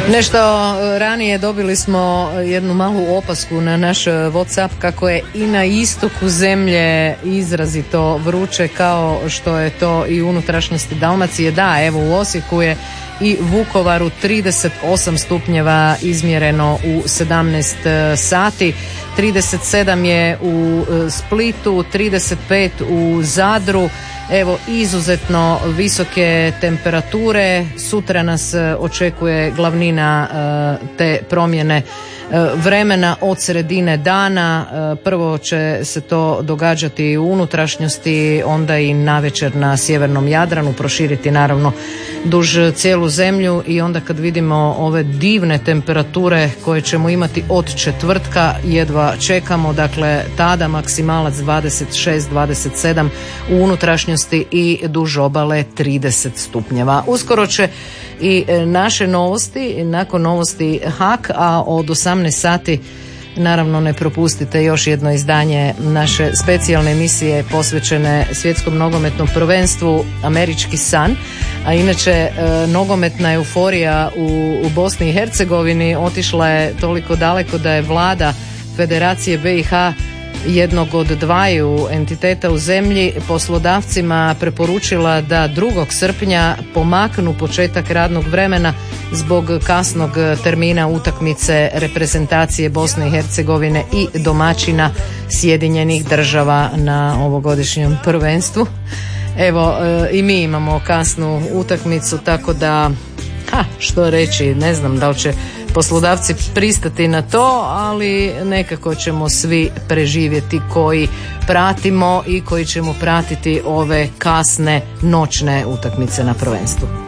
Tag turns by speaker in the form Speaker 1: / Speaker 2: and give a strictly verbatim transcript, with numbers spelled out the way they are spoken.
Speaker 1: Nešto ranije dobili smo jednu malu opasku na naš WhatsApp kako je i na istoku zemlje izrazito vruće kao što je to i u unutrašnjosti Dalmacije. Da, evo u Osijeku je i Vukovaru trideset osam stupnjeva izmjereno u sedamnaest sati, trideset sedam je u Splitu, trideset pet u Zadru. Evo, izuzetno visoke temperature. Sutra nas očekuje glavnina te promjene vremena od sredine dana. Prvo će se to događati u unutrašnjosti, onda i navečer na sjevernom Jadranu, proširiti naravno duž cijelu zemlju i onda kad vidimo ove divne temperature koje ćemo imati od četvrtka, jedva čekamo, dakle tada maksimalac dvadeset šest dvadeset sedam u unutrašnjosti i duž obale trideset stupnjeva. Uskoro će i naše novosti, nakon novosti H A K, a od osamnaest sati naravno ne propustite još jedno izdanje naše specijalne emisije posvećene svjetskom nogometnom prvenstvu Američki san, a inače e, nogometna euforija u, u Bosni i Hercegovini otišla je toliko daleko da je vlada Federacije B i H, jednog od dvaju entiteta u zemlji, poslodavcima preporučila da drugog srpnja pomaknu početak radnog vremena zbog kasnog termina utakmice reprezentacije Bosne i Hercegovine i domaćina Sjedinjenih Država na ovogodišnjem prvenstvu. Evo, i mi imamo kasnu utakmicu, tako da, ha, što reći, ne znam da li će poslodavci pristati na to, ali nekako ćemo svi preživjeti koji pratimo i koji ćemo pratiti ove kasne noćne utakmice na prvenstvu.